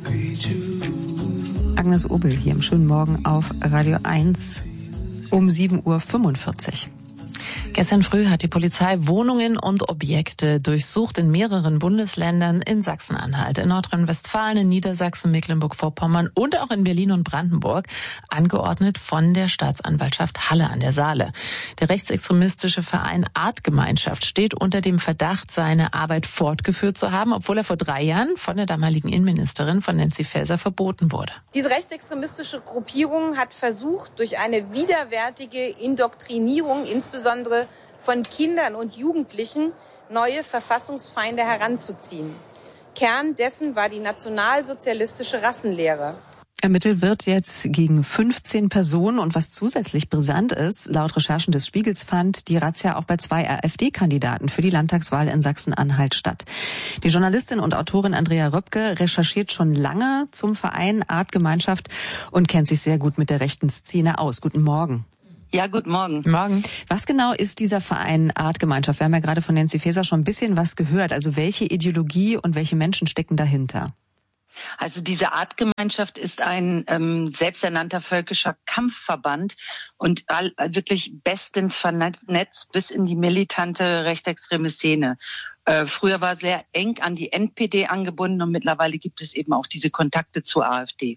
Agnes Obel hier im schönen Morgen auf Radio 1 um 7:45 Uhr. Gestern früh hat die Polizei Wohnungen und Objekte durchsucht in mehreren Bundesländern, in Sachsen-Anhalt, in Nordrhein-Westfalen, in Niedersachsen, Mecklenburg-Vorpommern und auch in Berlin und Brandenburg, angeordnet von der Staatsanwaltschaft Halle an der Saale. Der rechtsextremistische Verein Artgemeinschaft steht unter dem Verdacht, seine Arbeit fortgeführt zu haben, obwohl er vor 3 Jahren von der damaligen Innenministerin, von Nancy Faeser, verboten wurde. Diese rechtsextremistische Gruppierung hat versucht, durch eine widerwärtige Indoktrinierung, insbesondere von Kindern und Jugendlichen, neue Verfassungsfeinde heranzuziehen. Kern dessen war die nationalsozialistische Rassenlehre. Ermittelt wird jetzt gegen 15 Personen und was zusätzlich brisant ist, laut Recherchen des Spiegels fand die Razzia auch bei 2 AfD-Kandidaten für die Landtagswahl in Sachsen-Anhalt statt. Die Journalistin und Autorin Andrea Röpke recherchiert schon lange zum Verein Artgemeinschaft und kennt sich sehr gut mit der rechten Szene aus. Guten Morgen. Ja, guten Morgen. Morgen. Was genau ist dieser Verein Artgemeinschaft? Wir haben ja gerade von Nancy Faeser schon ein bisschen was gehört. Also welche Ideologie und welche Menschen stecken dahinter? Also diese Artgemeinschaft ist ein selbsternannter völkischer Kampfverband und wirklich bestens vernetzt bis in die militante rechtsextreme Szene. Früher war sehr eng an die NPD angebunden und mittlerweile gibt es eben auch diese Kontakte zur AfD.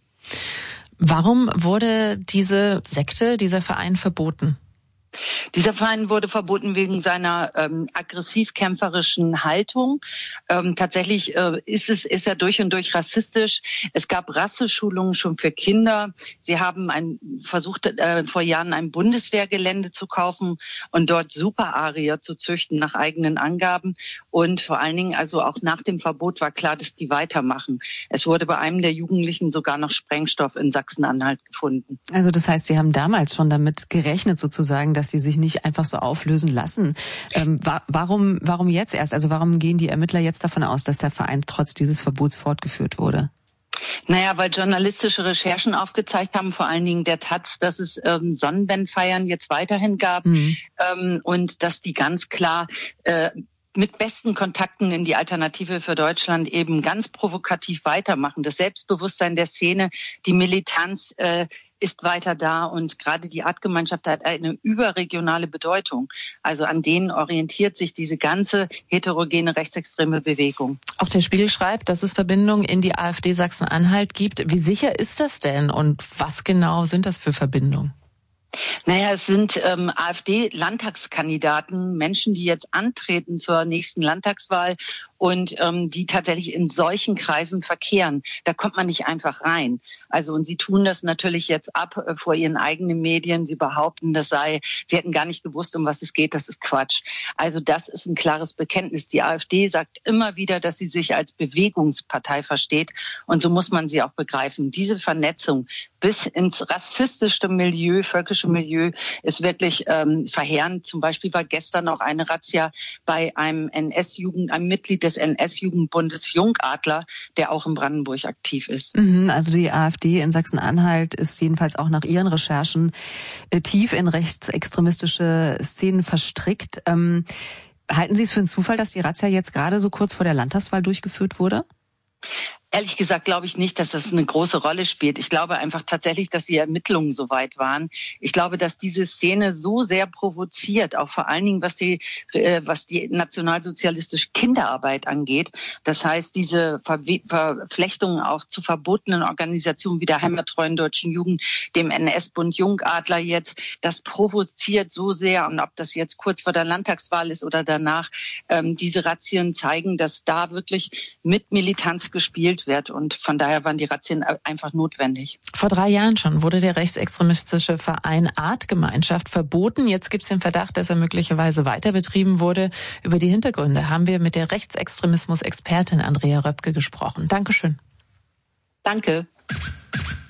Warum wurde diese Sekte, dieser Verein verboten? Dieser Verein wurde verboten wegen seiner aggressiv-kämpferischen Haltung. Tatsächlich ist er durch und durch rassistisch. Es gab Rasseschulungen schon für Kinder. Sie haben versucht, vor Jahren ein Bundeswehrgelände zu kaufen und dort Superarier zu züchten nach eigenen Angaben. Und vor allen Dingen, also auch nach dem Verbot war klar, dass die weitermachen. Es wurde bei einem der Jugendlichen sogar noch Sprengstoff in Sachsen-Anhalt gefunden. Also das heißt, Sie haben damals schon damit gerechnet sozusagen, dass sie sich nicht einfach so auflösen lassen. Warum jetzt erst? Also warum gehen die Ermittler jetzt davon aus, dass der Verein trotz dieses Verbots fortgeführt wurde? Naja, weil journalistische Recherchen aufgezeigt haben, vor allen Dingen der Taz, dass es Sonnenwendfeiern jetzt weiterhin gab und dass die ganz klar mit besten Kontakten in die Alternative für Deutschland eben ganz provokativ weitermachen. Das Selbstbewusstsein der Szene, die Militanz ist weiter da und gerade die Artgemeinschaft hat eine überregionale Bedeutung. Also an denen orientiert sich diese ganze heterogene rechtsextreme Bewegung. Auch der Spiegel schreibt, dass es Verbindungen in die AfD Sachsen-Anhalt gibt. Wie sicher ist das denn und was genau sind das für Verbindungen? Naja, es sind AfD-Landtagskandidaten, Menschen, die jetzt antreten zur nächsten Landtagswahl und die tatsächlich in solchen Kreisen verkehren. Da kommt man nicht einfach rein. Also und sie tun das natürlich jetzt ab vor ihren eigenen Medien. Sie behaupten, sie hätten gar nicht gewusst, um was es geht. Das ist Quatsch. Also das ist ein klares Bekenntnis. Die AfD sagt immer wieder, dass sie sich als Bewegungspartei versteht und so muss man sie auch begreifen. Diese Vernetzung bis ins rassistische Milieu, völkische Milieu ist wirklich verheerend. Zum Beispiel war gestern auch eine Razzia bei einem Mitglied des NS-Jugendbundes Jungadler, der auch in Brandenburg aktiv ist. Also die AfD in Sachsen-Anhalt ist jedenfalls auch nach ihren Recherchen tief in rechtsextremistische Szenen verstrickt. Halten Sie es für einen Zufall, dass die Razzia jetzt gerade so kurz vor der Landtagswahl durchgeführt wurde? Ehrlich gesagt glaube ich nicht, dass das eine große Rolle spielt. Ich glaube einfach tatsächlich, dass die Ermittlungen so weit waren. Ich glaube, dass diese Szene so sehr provoziert, auch vor allen Dingen, was die nationalsozialistische Kinderarbeit angeht. Das heißt, diese Verflechtungen auch zu verbotenen Organisationen wie der heimattreuen deutschen Jugend, dem NS-Bund Jungadler jetzt, das provoziert so sehr. Und ob das jetzt kurz vor der Landtagswahl ist oder danach, diese Razzien zeigen, dass da wirklich mit Militanz gespielt wird und von daher waren die Razzien einfach notwendig. Vor 3 Jahren schon wurde der rechtsextremistische Verein Artgemeinschaft verboten. Jetzt gibt es den Verdacht, dass er möglicherweise weiter betrieben wurde. Über die Hintergründe haben wir mit der Rechtsextremismus-Expertin Andrea Röpke gesprochen. Dankeschön. Danke.